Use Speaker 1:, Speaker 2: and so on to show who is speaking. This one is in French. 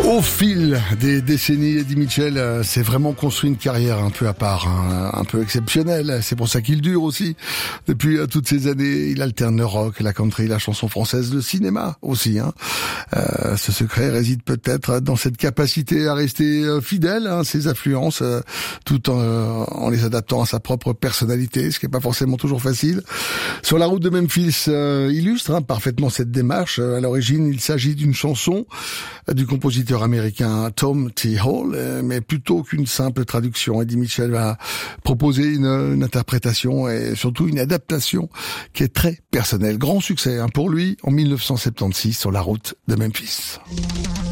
Speaker 1: Au fil des décennies, Eddie Mitchell s'est vraiment construit une carrière un peu à part, un peu exceptionnelle. C'est pour ça qu'il dure aussi. Depuis toutes ces années, il alterne le rock, la country, la chanson française, le cinéma aussi. Ce secret réside peut-être dans cette capacité à rester fidèle à ses influences, tout en les adaptant à sa propre personnalité, ce qui n'est pas forcément toujours facile. Sur la route de Memphis illustre parfaitement cette démarche. À l'origine, il s'agit d'une chanson du compositeur américain Tom T. Hall, mais plutôt qu'une simple traduction, Eddie Mitchell va proposer une interprétation et surtout une adaptation qui est très personnelle. Grand succès pour lui en 1976 sur la route de Memphis.